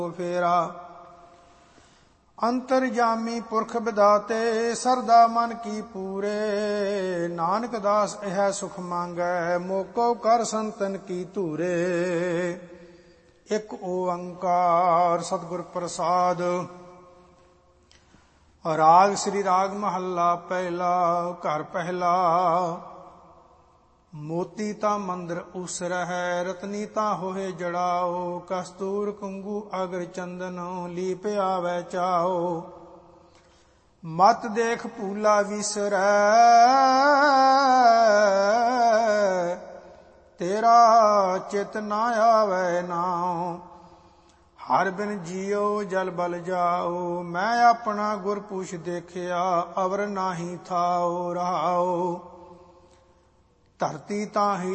ਫੇਰਾ। ਅੰਤਰਜਾਮੀ ਪੁਰਖ ਵਿਦਾਤੇ ਸਰਦਾ ਮਨ ਕੀ ਪੂਰੇ। ਨਾਨਕ ਦਾਸ ਇਹ ਸੁਖ ਮੰਗੈ ਮੋਕੋ ਕਰ ਸੰਤਨ ਕੀ ਧੂਰੇ। ਇੱਕ ਓੰਕਾਰ ਸਤਿਗੁਰ ਪ੍ਰਸਾਦ। ਰਾਗ ਸ੍ਰੀ ਰਾਗ ਮਹੱਲਾ ਪਹਿਲਾ। ਘਰ ਪਹਿਲਾ। ਮੋਤੀ ਤਾਂ ਮੰਦਰ ਉਸਰਹਿ ਰਤਨੀ ਤਾਂ ਹੋਏ ਜੜਾਓ। ਕਸਤੂਰ ਕੁੰਗੂ ਅਗਰ ਚੰਦਨ ਲੀਪ ਆਵੈ ਚਾਓ। ਮਤ ਦੇਖ ਭੂਲਾ ਵਿਸਰੈ ਤੇਰਾ ਚਿਤ ਨਾ ਆਵੈ ਨਾਉ। ਹਰ ਬਿਨ ਜੀਉ ਜਲ ਬਲ ਜਾਓ। ਮੈਂ ਆਪਣਾ ਗੁਰ ਪੂਛ ਦੇਖਿਆ ਅਵਰ ਨਾਹੀ ਥਾਉ ਰਹਾਉ। ਧਰਤੀ ਤਾਂ ਹੀ